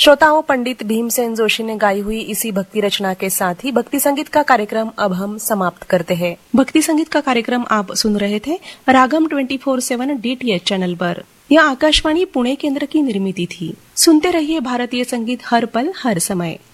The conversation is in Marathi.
श्रोताओं, पंडित भीमसेन जोशी ने गाई हुई इसी भक्ति रचना के साथ ही भक्ति संगीत का कार्यक्रम अब हम समाप्त करते हैं। भक्ति संगीत का कार्यक्रम आप सुन रहे थे रागम 24/7 DTH चैनल पर। यह आकाशवाणी पुणे केंद्र की निर्मिती थी। सुनते रहिए भारतीय संगीत हर पल हर समय।